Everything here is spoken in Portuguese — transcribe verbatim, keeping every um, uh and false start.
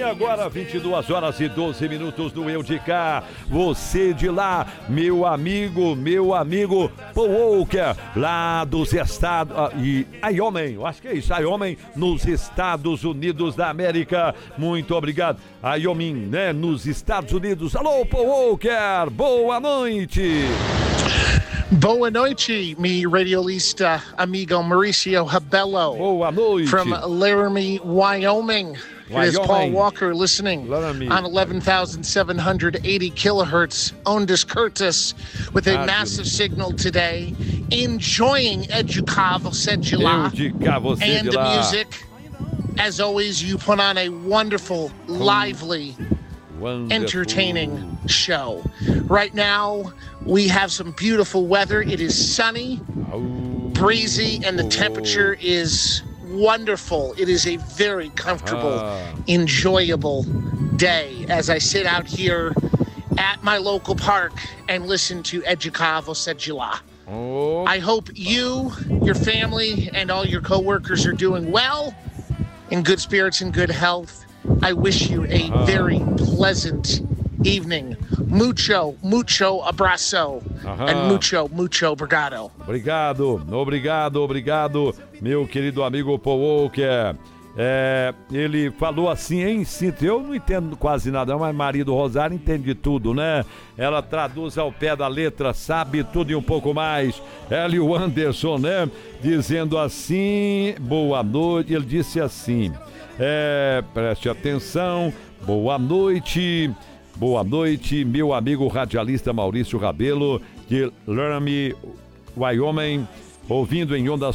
agora vinte e duas horas e doze minutos do Eu de Cá. Você de lá, meu amigo, meu amigo Paul Walker, lá dos Estados... Ah, e Wyoming, eu acho que é isso, Wyoming, nos Estados Unidos da América. Muito obrigado. Wyoming, né, nos Estados Unidos. Alô, Paul Walker, boa noite. Boa noite, mi radialista amigo Mauricio Rebello. Boa noite. From Laramie, Wyoming. It is Paul Walker listening Laramie. on eleven thousand seven hundred eighty kilohertz, Ondas Curtis, with a Ah, massive signal today, enjoying Educavo Sedgila and the music. As always, you put on a wonderful, lively, Wonderful. entertaining show. Right now, we have some beautiful weather. It is sunny, breezy, and the temperature is wonderful. It is a very comfortable, Ah. enjoyable day as I sit out here at my local park and listen to Educavo Sedgila. Oh. I hope you, your family, and all your coworkers are doing well, in good spirits and good health. I wish you a Ah. very pleasant evening. Mucho, mucho abraço. Aham. And mucho, mucho obrigado. Obrigado, obrigado, obrigado, meu querido amigo Paul Walker. É, ele falou assim em síntese, eu não entendo quase nada, mas Maria do Rosário entende tudo, né? Ela traduz ao pé da letra, sabe tudo e um pouco mais. Hélio Anderson, né? Dizendo assim, boa noite, ele disse assim, é, preste atenção, boa noite, boa noite, meu amigo radialista Maurício Rabelo, de Laramie, Wyoming, ouvindo em ondas